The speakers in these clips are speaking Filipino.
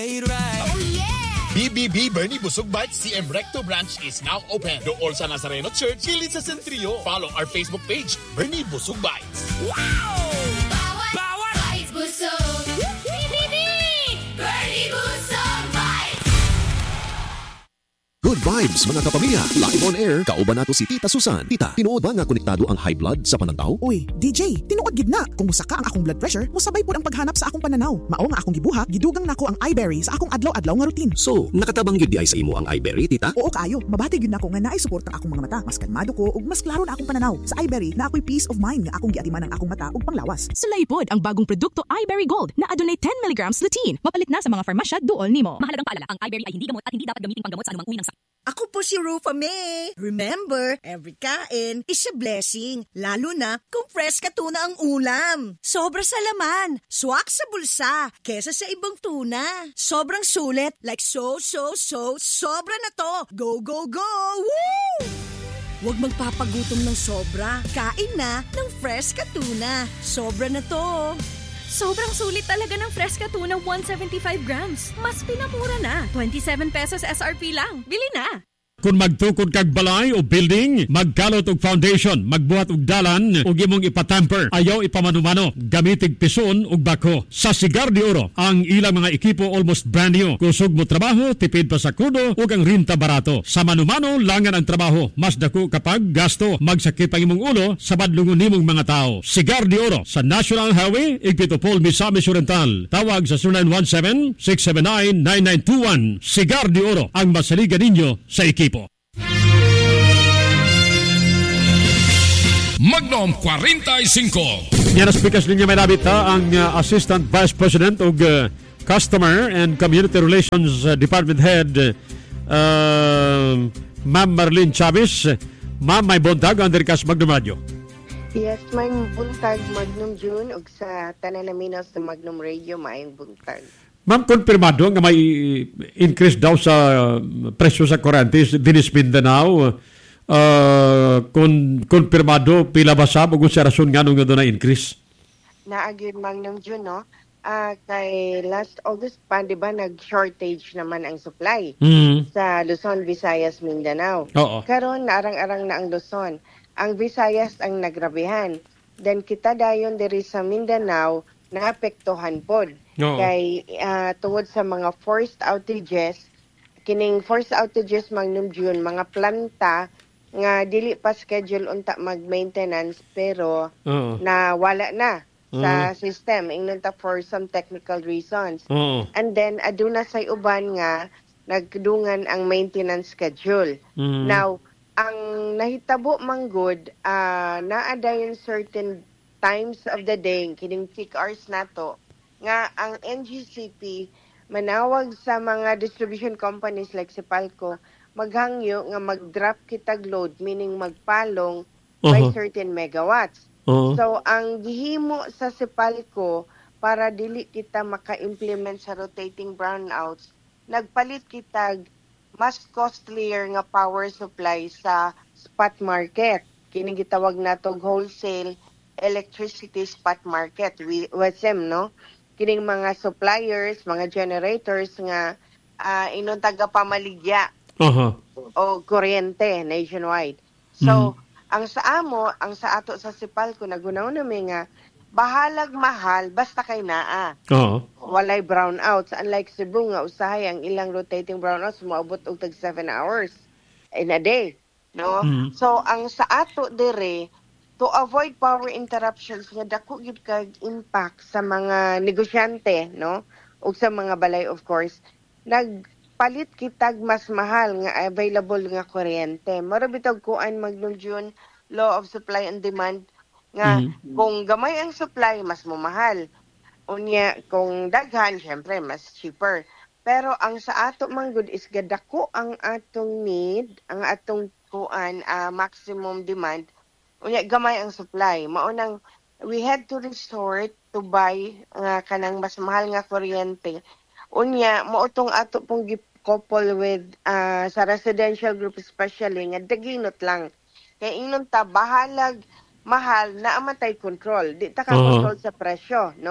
Oh yeah! BBB Bernie Busog Bites CM Recto branch is now open. Dool sa Nazareno Church, kilid sa Centrio. Follow our Facebook page, Bernie Busog Bites. Wow! Bawat bites busog! BBB! Bernie Busog Bites! Good vibes mga kapamilya. Live on air, kauban nato si Tita Susan. Tita, tinuod ba nga konektado ang high blood sa pananaw? Uy, DJ, tinuod gid na. Kung musaka ang akong blood pressure, musabay pud ang paghanap sa akong pananaw. Mao nga akong gibuhat, gidugang nako ang iBerry sa akong adlaw-adlaw nga routine. So, nakatabang yun di ay sa imo ang iBerry, Tita? Oo kaayo, mabati gyud nako nga naay support ang akong mga mata. Mas kalmado ko ug mas klaro na akong pananaw. Sa iBerry na ako'y peace of mind nga akong giatiman ang akong mata ug panglawas. Sulay pod ang bagong produkto iBerry Gold na adunay 10 mg lutein. Mapalit na sa mga farmasya duol nimo. Mahalagang paalala, ang iBerry ay hindi gamot at hindi dapat gamitin panggamot sa anumang uri ng sakit. Ako po si Rufa May. Remember, every kain is a blessing. Lalo na kung fresh ka tuna ang ulam. Sobra sa laman, swak sa bulsa, kesa sa ibang tuna. Sobrang sulit, like sobra na to. Go, go, go! Woo! Huwag magpapagutom ng sobra. Kain na ng fresh ka tuna. Sobra na to. Sobrang sulit talaga ng Fresca Tuna 175 grams. Mas pinamura na. 27 pesos SRP lang. Bili na! Kung magtukod kag balay o building, magkalot og foundation, magbuhat og dalan ug imong ipatamper, ayaw ipamanumano, gamitig pison ug bako. Sa Cigar de Oro, ang ilang mga ekipo almost brand new. Kusog mo trabaho, tipid pa sa kudo ug ang renta barato. Sa manumano, langan ang trabaho, mas dako kapag gasto. Magsakit ang imong ulo sa badlungon nimong mga tao. Cigar de Oro sa National Highway, Igpitopol, Misamis Oriental. Tawag sa 0917-679-9921. Cigar de Oro, ang masaligan ninyo sa ekipo. Magnum 45. Yan ang speakers ninyo may nabit ang Assistant Vice President ug Customer and Community Relations Department Head Ma'am Marlene Chavez. Ma'am, may buntag ang Dirkas Magnum Radio. Yes, may buntag Magnum June ug sa tanan namin sa Magnum Radio maayong buntag. Ma'am, konfirmado nga may increase daw sa presyo sa kuryente dinis Mindanao. Konfirmado pila ba sa ug sa rason nga nung doon na increase? Naagid Magnum June, no? Kay last August pa, di ba, nag-shortage naman ang supply sa Luzon, Visayas, Mindanao. Oo. Karon naarang-arang na ang Luzon. Ang Visayas ang nagrabihan. Then kita dayon diri sa Mindanao naapektuhan pod. Kay tungod sa mga forced outages, kining forced outages Magnum June, mga planta nga dili pa schedule unta mag-maintenance pero na wala na sa system ingnon ta for some technical reasons. And then aduna say uban nga nagdungan ang maintenance schedule. Now, ang nahitabo manggod naa dayon certain times of the day kining peak hours nato nga ang NGCP manawag sa mga distribution companies like si Palco maghangyo nga mag-drop kitag load, meaning magpalong by certain megawatts. So, ang gihimo sa Sipalco para dili kita maka-implement sa rotating brownouts, nagpalit kitag mas costlier nga power supply sa spot market. Kining gitawag natong wholesale electricity spot market, WESM, no? Kining mga suppliers, mga generators nga inon taga-pamaligya o kuryente nationwide. So, ang sa ato sa Sipalco, nagunaw namin nga, bahalag mahal, basta kay naa. Walay brownouts. Unlike Cebu nga, usahay ang ilang rotating brownouts, maabot og tag 7 hours in a day. No? So, ang sa ato dire, to avoid power interruptions nga dako gyud kag impact sa mga negosyante, no? Ug sa mga balay, of course, nagpalit kitag mas mahal nga available nga kuryente. Maro bitag kuan Magnum June, law of supply and demand nga kung gamay ang supply mas mamahal. Unya kung daghan syempre mas cheaper. Pero ang sa ato manggod is gadako ang atong need, ang atong kuan maximum demand. Unya gamay ang supply. Maunang we had to resort to buy kanang mas mahal nga kuryente. Unya mautong ato pong couple with sa residential group especially nga daginot lang. Kaya ingnon ta bahalag mahal na amatay control. Di ta ka control sa presyo, no?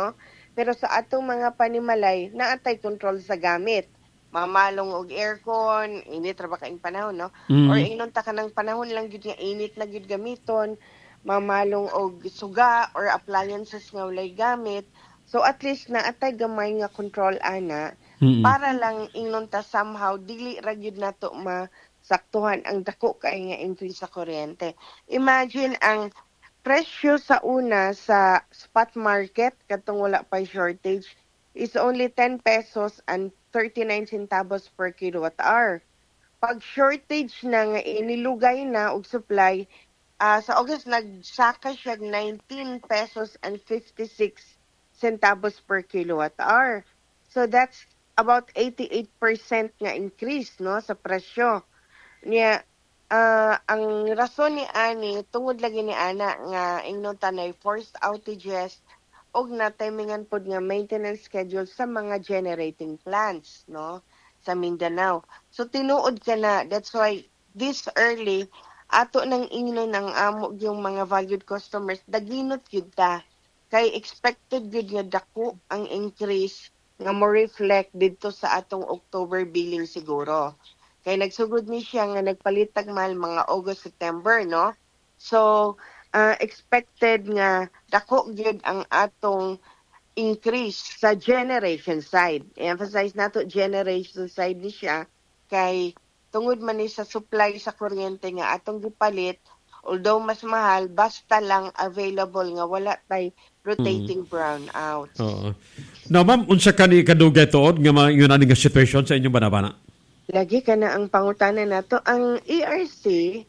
Pero sa atong mga panimalay, naatay control sa gamit. Mamalong og aircon, init ra ba kaing panahon, no? Or inon ta kanang panahon lang gyud nga init na gyud gamiton, mamalong og suga or appliances nga walay gamit. So at least naatay gamay nga control ana para lang inon ta somehow dili ra gyud nato masaktuhan ang dako kay nga increase sa kuryente. Imagine ang presyo sa una sa spot market katong wala pa shortage is only 10 pesos and 39 centavos per kilowatt hour. Pag shortage na nga inilugay na og supply, sa August nagsaka siya 19 pesos and 56 centavos per kilowatt hour. So that's about 88% nga increase no sa presyo. Niya ang rason ni ani tungod lagi ni ana nga ingnon tanay forced outages og na timingan pod nga maintenance schedule sa mga generating plants no sa Mindanao. So tinuod ka na, that's why this early ato nang ingnon ang amo yung mga valued customers daginot gyud ta kay expected gyud nga dako ang increase nga mo reflect didto sa atong October billing siguro. Kay nagsugod ni siya nga nagpalitag mahal mga August, September, no? So, expected nga dako gyud ang atong increase sa generation side. I-emphasize nato generation side ni siya kay tungod man ni sa supply sa kuryente nga atong gipalit, although mas mahal, basta lang available nga wala tay rotating brownouts. Oo. Now, ma'am, unsa ka ni kadugay tuod nga yun ani nga situation sa inyong banabana? Lagi ka na ang pangutana nato ang ERC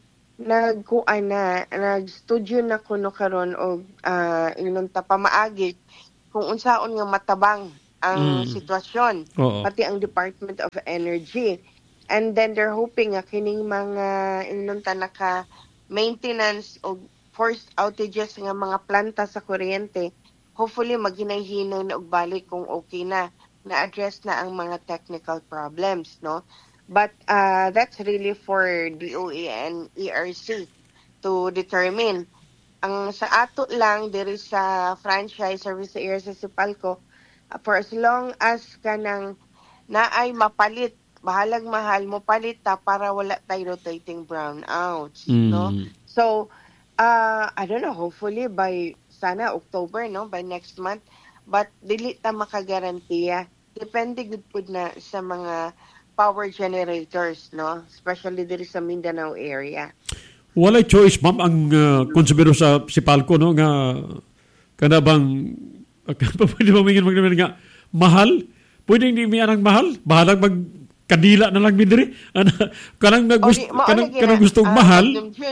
nag-studio na kuno karon og inon ta pamaagi kung unsaon nga matabang ang sitwasyon pati ang Department of Energy, and then they're hoping nga kining mga inon ta naka maintenance og forced outages nga mga planta sa kuryente hopefully maghinay-hinay na og balik kung okay na address na ang mga technical problems, no? But that's really for DOE and ERC to determine. Ang sa ato lang diri sa franchise service area sa Sipalco, for as long as kanang naay mapalit, bahalag mahal mo palit ta para wala tayo rotating brownouts, no? So I don't know, hopefully by sana October, no, by next month, but dili ta makagarantiya. Depende gud pud na sa mga power generators, no? Especially diri sa Mindanao area. Walay choice, ma'am, ang konsumidor sa Sipalco, no? Nga, kada bang, pwede ba magiging nga, mahal? Pwede hindi miyan ang mahal? Bahalang magkadila na lang midiri? Kanang gustong mahal?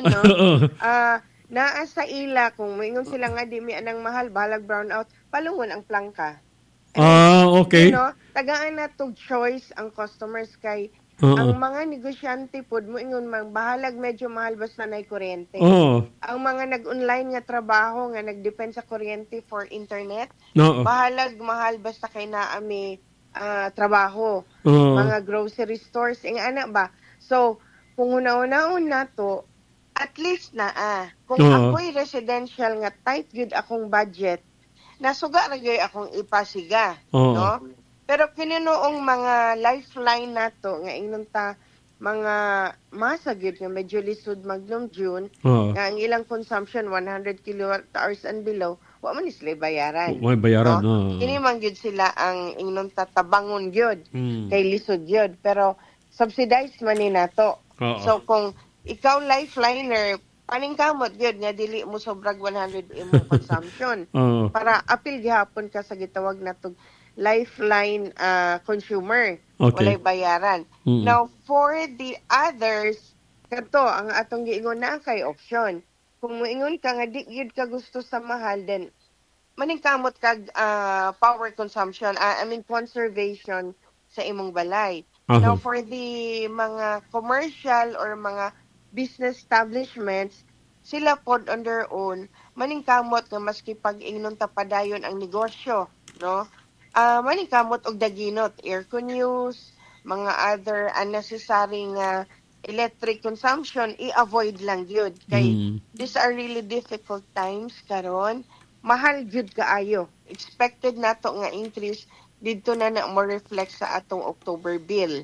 Naa sa ila, kung maingon sila nga di miyan ang mahal, bahalag brownout, palungon ang plangka. Okay. You know, tagaan na to choice ang customers kay ang mga negosyante pod mo ingon mang bahalag medyo mahal basta nay kuryente. Ang mga nag-online nga trabaho nga nagdepend sa kuryente for internet, bahalag mahal basta kay naami trabaho. Mga grocery stores ing ana ba. So, kung una-unaon nato at least kung ako'y residential nga tight gyud akong budget, nasuga ra gyud akong ipasiga, no? Pero kininoong mga lifeline nato nga ingnon ta mga masa gyud nga medyo lisod magnom June, nga ang ilang consumption 100 kilowatt hours and below, wa man sila bayaran. Wa bayaran, no? Kini man gyud sila ang ingnon ta tabangon gyud kay lisod gyud, pero subsidized man ni nato. So kung ikaw lifeliner, paningkamot gyud nga dili mo sobrag 100 imong consumption para apil gihapon ka sa gitawag natong lifeline consumer. Walay bayaran. Now for the others, kato ang atong giingon na kay option. Kung moingon ka nga di gyud ka gusto sa mahal, then maningkamot kag power consumption, conservation sa imong balay. Now for the mga commercial or mga business establishments, sila pod on their own maningkamot nga maski pag-ingnon tapadayon ang negosyo, no? Maningkamot og daginot, aircon use, mga other unnecessary nga electric consumption, i-avoid lang gyud kay these are really difficult times karon. Mahal gyud kaayo expected nato nga increase dito na mo reflect sa atong October bill.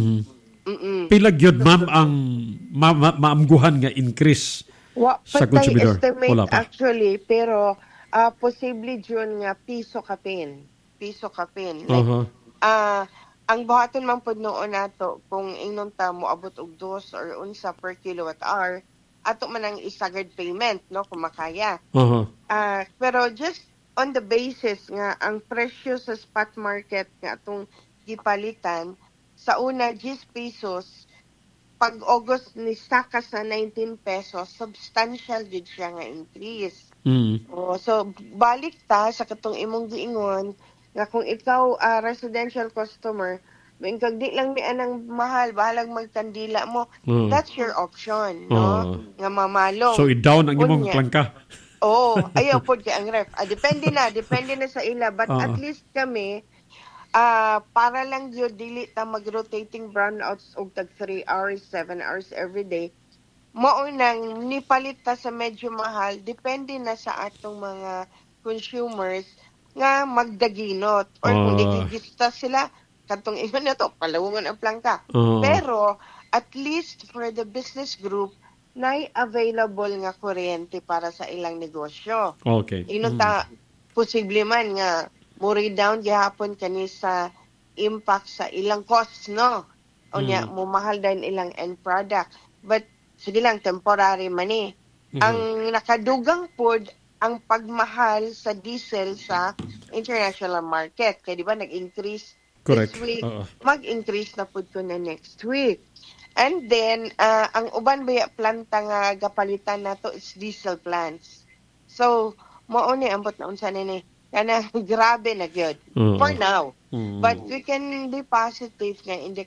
Pila gyud ma'am ang maamguhan nga increase sa consumidor? Estimate Wala pa. actually, pero posible June nga piso kapin. Like, ang buhaton man pod noon nato kung ingnon ta mo abot og 2 or unsa per kilowatt hour, ato man ang isagad payment, no, kung makaya. Pero just on the basis nga ang presyo sa spot market nga atong gipalitan sa una 10 pesos, pag August ni saka sa 19 pesos, substantial gid siya nga increase. So balik ta sa katong imong giingon nga kung ikaw residential customer, kag di lang mi anang mahal, bahalag magkandila mo, that's your option, no? Nga mamalong. So i-down ang imong plangka. Ayaw po kay ang ref. Depende na sa ila, but at least kami para lang yun dili ta mag-rotating brownouts og tag 3 hours, 7 hours every day. Maunang nipalit ta sa medyo mahal, depende na sa atong mga consumers nga magdaginot or kung digigista sila katong iman na to, palawungan ang plangka. Pero at least for the business group na available nga kuryente para sa ilang negosyo. Okay. Ta posible man nga muri down gihapon kani sa impact sa ilang costs, no? Unya mo mahal din ilang end product. But sige lang temporary man eh. Ang nakadugang pod ang pagmahal sa diesel sa international market. Kaya di ba nag-increase Correct. this week? Mag-increase na pod ko na next week. And then, ang uban baya planta nga gapalitan na to is diesel plants. So, mauni ambot na unsa ni kana grabe na gyud for now. But we can be positive nga in the